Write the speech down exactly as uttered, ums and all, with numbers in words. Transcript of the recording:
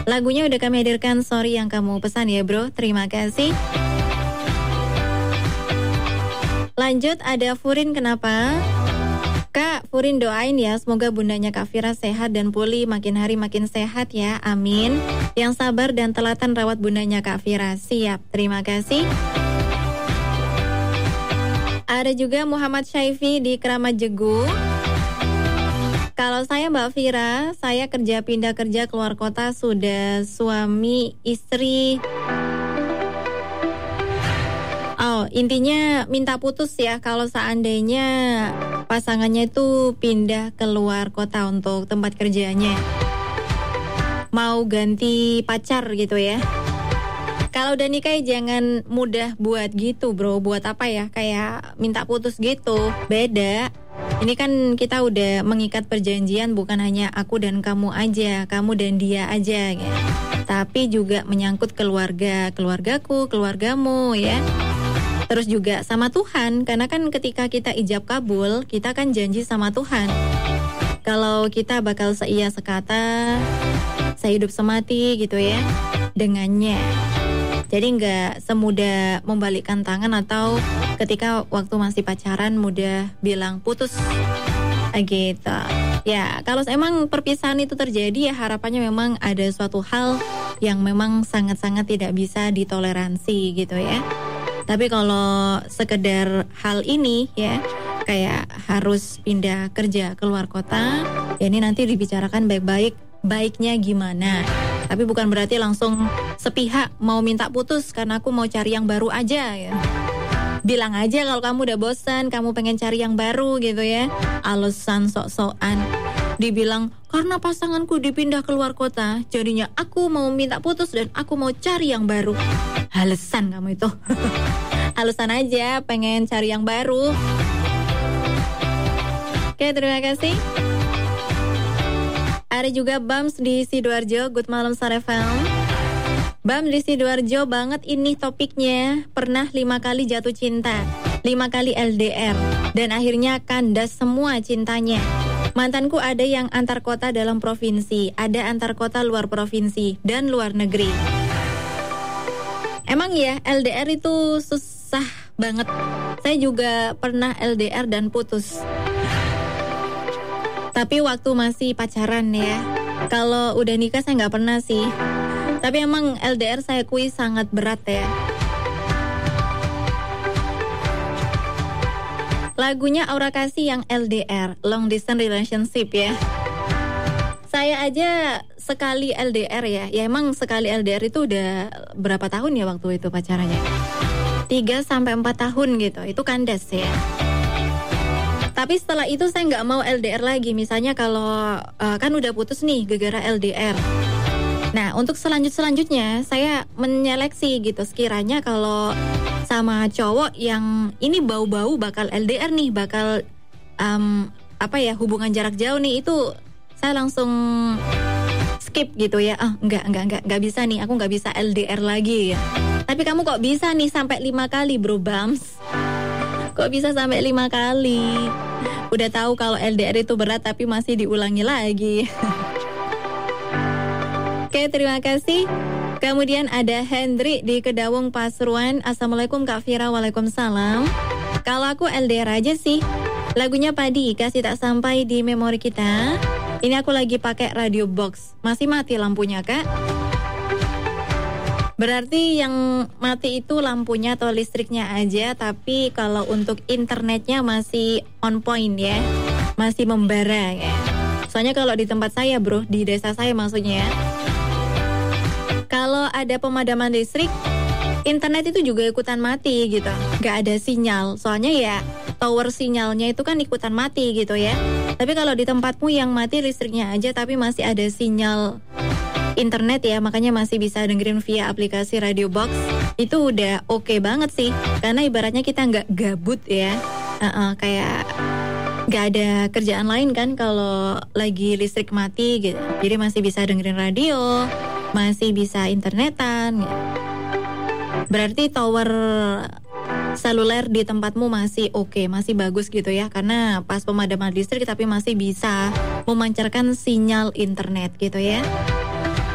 Lagunya udah kami hadirkan, sorry yang kamu pesan ya bro, terima kasih. Lanjut ada Furin, kenapa? Kak, Furin doain ya, semoga bundanya Kak Fira sehat dan pulih, makin hari makin sehat ya, amin. Yang sabar dan telaten rawat bundanya Kak Fira, siap, terima kasih. Ada juga Muhammad Syaifi di Keramat Jegu. Kalau saya Mbak Fira, saya kerja pindah kerja keluar kota, sudah suami istri. Oh, intinya minta putus ya kalau seandainya pasangannya itu pindah keluar kota untuk tempat kerjanya. Mau ganti pacar gitu ya. Kalau udah nikah jangan mudah buat gitu bro, buat apa ya, kayak minta putus gitu, beda. Ini kan kita udah mengikat perjanjian, bukan hanya aku dan kamu aja, kamu dan dia aja ya. Tapi juga menyangkut keluarga, keluargaku, keluargamu ya. Terus juga sama Tuhan, karena kan ketika kita ijab kabul, kita kan janji sama Tuhan. Kalau kita bakal seia sekata, sehidup semati gitu ya, dengannya. Jadi nggak semudah membalikkan tangan atau ketika waktu masih pacaran mudah bilang putus gitu. Ya, kalau emang perpisahan itu terjadi ya harapannya memang ada suatu hal yang memang sangat-sangat tidak bisa ditoleransi gitu ya. Tapi kalau sekedar hal ini ya, kayak harus pindah kerja keluar kota, ya ini nanti dibicarakan baik-baik, baiknya gimana. Tapi bukan berarti langsung sepihak mau minta putus karena aku mau cari yang baru aja ya. Bilang aja kalau kamu udah bosan, kamu pengen cari yang baru gitu ya. Alasan sok-sokan. Dibilang karena pasanganku dipindah keluar kota, jadinya aku mau minta putus dan aku mau cari yang baru. Alasan kamu itu. Alasan aja pengen cari yang baru. Oke, terima kasih. Ada juga Bams di Sidoarjo, good malam Star F M. Bams di Sidoarjo banget ini topiknya. Pernah lima kali jatuh cinta, lima kali L D R, dan akhirnya kandas semua cintanya. Mantanku ada yang antar kota dalam provinsi, ada antar kota luar provinsi, dan luar negeri. Emang ya L D R itu susah banget. Saya juga pernah L D R dan putus. Tapi waktu masih pacaran ya. Kalau udah nikah saya nggak pernah sih. Tapi emang L D R saya akui sangat berat ya. Lagunya Aura Kasih yang L D R, Long Distance Relationship ya. Saya aja sekali L D R ya. Ya emang sekali L D R itu udah berapa tahun ya waktu itu pacarannya? tiga sampai empat tahun gitu. Itu kandas ya. Tapi setelah itu saya nggak mau L D R lagi. Misalnya kalau uh, kan udah putus nih gara-gara L D R. Nah untuk selanjut-selanjutnya saya menyeleksi gitu. Sekiranya kalau sama cowok yang ini bau-bau bakal L D R nih, bakal um, apa ya hubungan jarak jauh nih, itu saya langsung skip gitu ya. Ah enggak enggak enggak enggak bisa nih, aku nggak bisa L D R lagi ya. Tapi kamu kok bisa nih sampai lima kali bro Bams? Kok bisa sampai lima kali? Udah tahu kalau L D R itu berat tapi masih diulangi lagi. Oke, terima kasih. Kemudian ada Hendri di Kedawung Pasuruan. Assalamualaikum Kak Fira, waalaikumsalam. Kalau aku L D R aja sih. Lagunya Padi, Kasih Tak Sampai di Memori Kita. Ini aku lagi pakai radio box. Masih mati lampunya Kak. Berarti yang mati itu lampunya atau listriknya aja, tapi kalau untuk internetnya masih on point ya, masih membara ya. Soalnya kalau di tempat saya bro, di desa saya maksudnya ya, kalau ada pemadaman listrik, internet itu juga ikutan mati gitu, gak ada sinyal. Soalnya ya tower sinyalnya itu kan ikutan mati gitu ya. Tapi kalau di tempatmu yang mati listriknya aja, tapi masih ada sinyal internet ya, makanya masih bisa dengerin via aplikasi Radio Box. Itu udah oke okay banget sih, karena ibaratnya kita nggak gabut ya, uh-uh, kayak nggak ada kerjaan lain kan kalau lagi listrik mati gitu. Jadi masih bisa dengerin radio, masih bisa internetan gitu. Berarti tower seluler di tempatmu masih oke, okay, masih bagus gitu ya, karena pas pemadaman listrik tapi masih bisa memancarkan sinyal internet gitu ya.